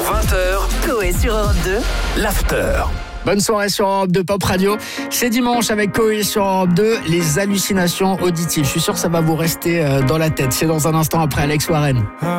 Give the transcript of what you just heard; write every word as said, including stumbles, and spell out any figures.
vingt heures, Coé sur Europe deux. l'after. Bonne soirée sur Europe deux Pop Radio. C'est dimanche avec Coé sur Europe deux, les hallucinations auditives. Je suis sûr que ça va vous rester dans la tête. C'est dans un instant après Alex Warren.